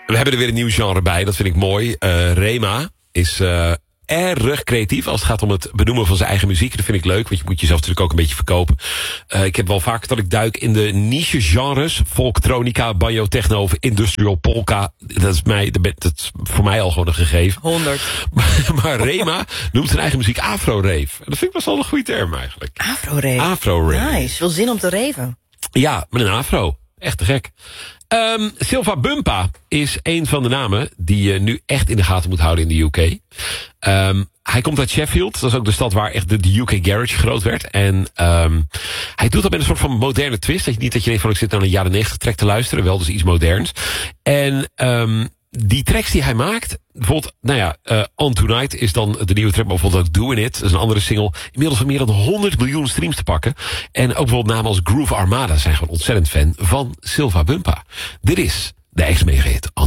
We hebben er weer een nieuw genre bij, dat vind ik mooi. Rema is erg creatief als het gaat om het benoemen van zijn eigen muziek. Dat vind ik leuk, want je moet jezelf natuurlijk ook een beetje verkopen. Ik heb wel vaak dat ik duik in de niche genres. Folktronica, banjo, techno of industrial polka. Dat is voor mij al gewoon een gegeven. 100. Maar Rema noemt zijn eigen muziek Afro-rave. En dat vind ik best wel een goede term eigenlijk. Afro-rave. Afro-rave. Nice, veel zin om te raven. Ja, met een afro. Echt te gek. Silva Bumpa is een van de namen die je nu echt in de gaten moet houden in de UK. Hij komt uit Sheffield. Dat is ook de stad waar echt de UK Garage groot werd. En hij doet dat met een soort van moderne twist. Niet dat je denkt van ik zit naar een jaren 90 track te luisteren. Wel dus iets moderns. En die tracks die hij maakt, bijvoorbeeld, On Tonight is dan de nieuwe track, maar bijvoorbeeld ook Doing It, dat is een andere single, inmiddels van meer dan 100 miljoen streams te pakken. En ook bijvoorbeeld namen als Groove Armada zijn gewoon ontzettend fan van Silva Bumpa. Dit is de ex-megahit On